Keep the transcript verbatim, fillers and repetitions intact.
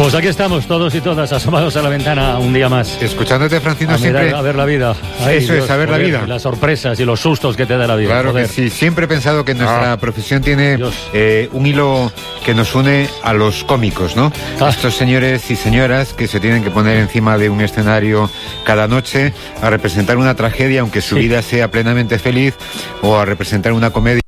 Pues aquí estamos todos y todas asomados a la ventana un día más. Escuchándote, Francino, a mirar, siempre... A ver la vida. Ay, Eso Dios, es, a ver joder, la vida. Las sorpresas y los sustos que te da la vida. Claro joder. que sí. Siempre he pensado que nuestra ah. profesión tiene eh, un hilo que nos une a los cómicos, ¿no? Ah. Estos señores y señoras que se tienen que poner encima de un escenario cada noche a representar una tragedia, aunque su sí. vida sea plenamente feliz, o a representar una comedia.